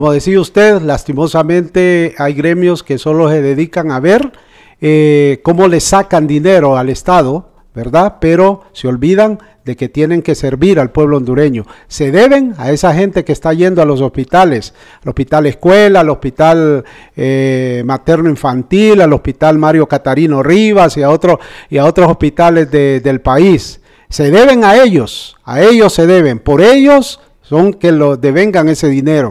Como decía usted, lastimosamente hay gremios que solo se dedican a ver cómo le sacan dinero al Estado, ¿verdad? Pero se olvidan de que tienen que servir al pueblo hondureño. Se deben a esa gente que está yendo a los hospitales, al hospital escuela, al hospital materno infantil, al hospital Mario Catarino Rivas y a otros hospitales del país. Se deben a ellos se deben. Por ellos son que lo devengan ese dinero.